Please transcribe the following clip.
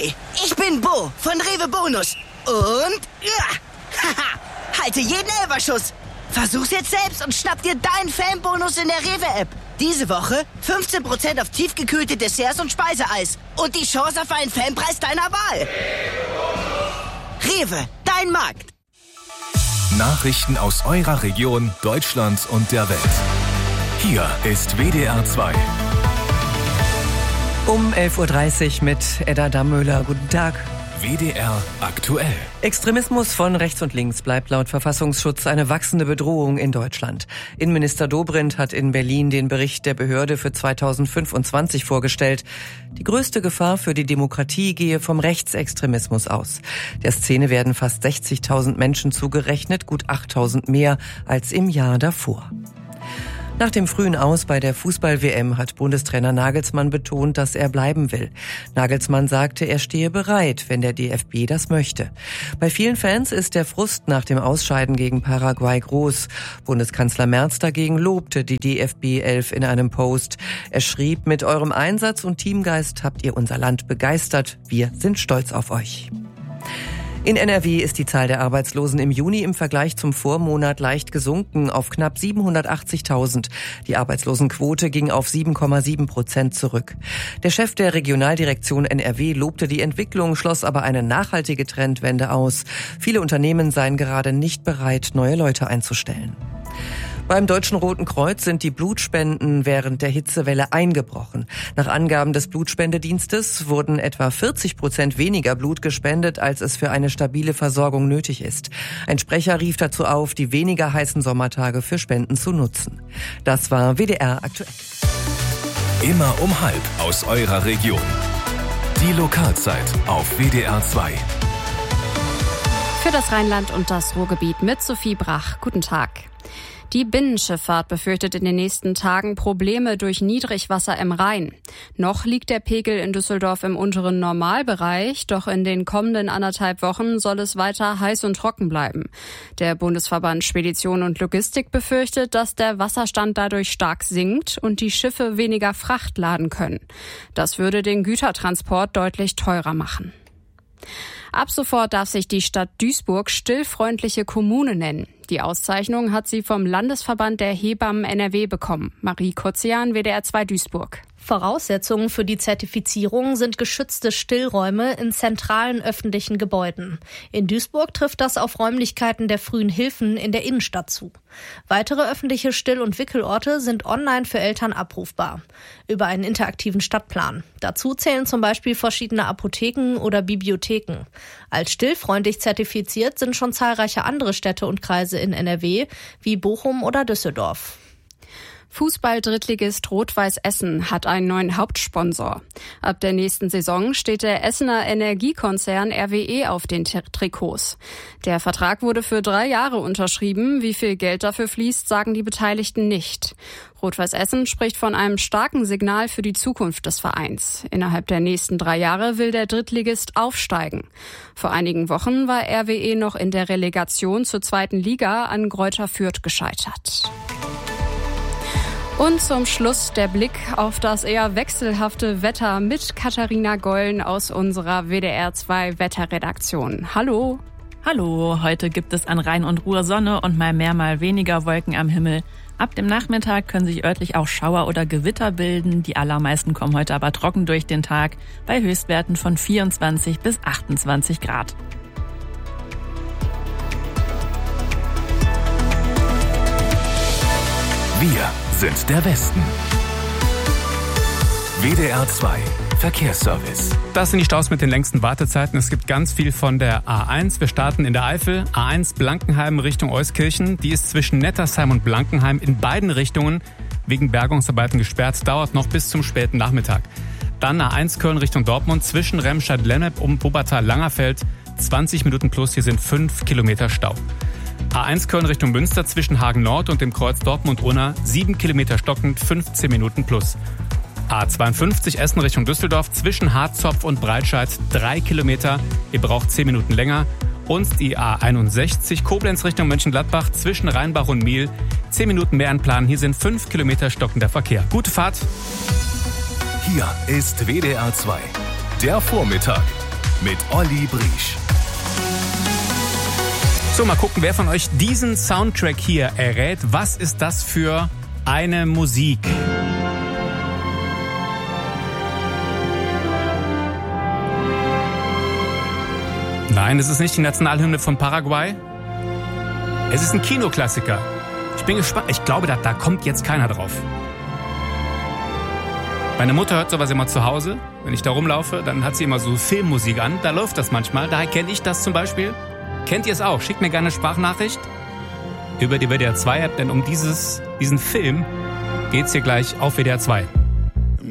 Hi, ich bin Bo von Rewe Bonus. Und halte jeden Elferschuss. Versuch's jetzt selbst und schnapp dir deinen Fanbonus in der Rewe-App. Diese Woche 15% auf tiefgekühlte Desserts und Speiseeis. Und die Chance auf einen Fanpreis deiner Wahl. Rewe, dein Markt. Nachrichten aus eurer Region, Deutschland und der Welt. Hier ist WDR 2. Um 11.30 Uhr mit Edda Dammöhler. Guten Tag. WDR aktuell. Extremismus von rechts und links bleibt laut Verfassungsschutz eine wachsende Bedrohung in Deutschland. Innenminister Dobrindt hat in Berlin den Bericht der Behörde für 2025 vorgestellt. Die größte Gefahr für die Demokratie gehe vom Rechtsextremismus aus. Der Szene werden fast 60.000 Menschen zugerechnet, gut 8.000 mehr als im Jahr davor. Nach dem frühen Aus bei der Fußball-WM hat Bundestrainer Nagelsmann betont, dass er bleiben will. Nagelsmann sagte, er stehe bereit, wenn der DFB das möchte. Bei vielen Fans ist der Frust nach dem Ausscheiden gegen Paraguay groß. Bundeskanzler Merz dagegen lobte die DFB 11 in einem Post. Er schrieb, mit eurem Einsatz und Teamgeist habt ihr unser Land begeistert. Wir sind stolz auf euch. In NRW ist die Zahl der Arbeitslosen im Juni im Vergleich zum Vormonat leicht gesunken auf knapp 780.000. Die Arbeitslosenquote ging auf 7,7% zurück. Der Chef der Regionaldirektion NRW lobte die Entwicklung, schloss aber eine nachhaltige Trendwende aus. Viele Unternehmen seien gerade nicht bereit, neue Leute einzustellen. Beim Deutschen Roten Kreuz sind die Blutspenden während der Hitzewelle eingebrochen. Nach Angaben des Blutspendedienstes wurden etwa 40% weniger Blut gespendet, als es für eine stabile Versorgung nötig ist. Ein Sprecher rief dazu auf, die weniger heißen Sommertage für Spenden zu nutzen. Das war WDR aktuell. Immer um 12:30 aus eurer Region. Die Lokalzeit auf WDR 2. Für das Rheinland und das Ruhrgebiet mit Sophie Brach. Guten Tag. Die Binnenschifffahrt befürchtet in den nächsten Tagen Probleme durch Niedrigwasser im Rhein. Noch liegt der Pegel in Düsseldorf im unteren Normalbereich, doch in den kommenden 1,5 Wochen soll es weiter heiß und trocken bleiben. Der Bundesverband Spedition und Logistik befürchtet, dass der Wasserstand dadurch stark sinkt und die Schiffe weniger Fracht laden können. Das würde den Gütertransport deutlich teurer machen. Ab sofort darf sich die Stadt Duisburg stillfreundliche Kommune nennen. Die Auszeichnung hat sie vom Landesverband der Hebammen NRW bekommen. Marie Kurzian, WDR 2 Duisburg. Voraussetzungen für die Zertifizierung sind geschützte Stillräume in zentralen öffentlichen Gebäuden. In Duisburg trifft das auf Räumlichkeiten der Frühen Hilfen in der Innenstadt zu. Weitere öffentliche Still- und Wickelorte sind online für Eltern abrufbar. Über einen interaktiven Stadtplan. Dazu zählen zum Beispiel verschiedene Apotheken oder Bibliotheken. Als stillfreundlich zertifiziert sind schon zahlreiche andere Städte und Kreise in NRW, wie Bochum oder Düsseldorf. Fußball-Drittligist Rot-Weiß Essen hat einen neuen Hauptsponsor. Ab der nächsten Saison steht der Essener Energiekonzern RWE auf den Trikots. Der Vertrag wurde für 3 Jahre unterschrieben. Wie viel Geld dafür fließt, sagen die Beteiligten nicht. Rot-Weiß Essen spricht von einem starken Signal für die Zukunft des Vereins. Innerhalb der nächsten 3 Jahre will der Drittligist aufsteigen. Vor einigen Wochen war RWE noch in der Relegation zur 2. Liga an Greuther Fürth gescheitert. Und zum Schluss der Blick auf das eher wechselhafte Wetter mit Katharina Gollen aus unserer WDR 2 Wetterredaktion. Hallo. Hallo, heute gibt es an Rhein und Ruhr Sonne und mal mehr, mal weniger Wolken am Himmel. Ab dem Nachmittag können sich örtlich auch Schauer oder Gewitter bilden. Die allermeisten kommen heute aber trocken durch den Tag bei Höchstwerten von 24 bis 28 Grad. Wir sind der Westen. WDR 2 Verkehrsservice. Das sind die Staus mit den längsten Wartezeiten. Es gibt ganz viel von der A1. Wir starten in der Eifel. A1 Blankenheim Richtung Euskirchen. Die ist zwischen Nettersheim und Blankenheim in beiden Richtungen wegen Bergungsarbeiten gesperrt. Dauert noch bis zum späten Nachmittag. Dann A1 Köln Richtung Dortmund zwischen Remscheid-Lennep und Wuppertal-Langerfeld. 20 Minuten plus, hier sind 5 Kilometer Stau. A1 Köln Richtung Münster zwischen Hagen Nord und dem Kreuz Dortmund-Unna 7 Kilometer stockend, 15 Minuten plus. A52 Essen Richtung Düsseldorf zwischen Harzopf und Breitscheid 3 Kilometer, ihr braucht 10 Minuten länger. Und die A61 Koblenz Richtung Mönchengladbach zwischen Rheinbach und Miel 10 Minuten mehr anplanen, hier sind 5 Kilometer stockender Verkehr. Gute Fahrt! Hier ist WDR 2, der Vormittag. mit Olli Briesch. So, mal gucken, wer von euch diesen Soundtrack hier errät. Was ist das für eine Musik? Nein, es ist nicht die Nationalhymne von Paraguay. Es ist ein Kinoklassiker. Ich bin gespannt. Ich glaube, da kommt jetzt keiner drauf. Meine Mutter hört sowas immer zu Hause. Wenn ich da rumlaufe, dann hat sie immer so Filmmusik an. Da läuft das manchmal. Daher kenne ich das zum Beispiel. Kennt ihr es auch? Schickt mir gerne eine Sprachnachricht über die WDR 2 App, denn um diesen Film geht's hier gleich auf WDR 2.